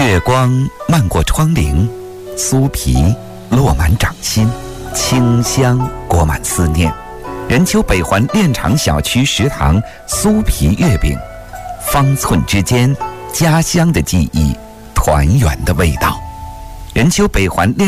月光漫过窗棂，酥皮落满掌心，清香裹满思念。任丘北环炼厂小区食堂酥皮月饼，方寸之间，家乡的记忆，团圆的味道。任丘北环炼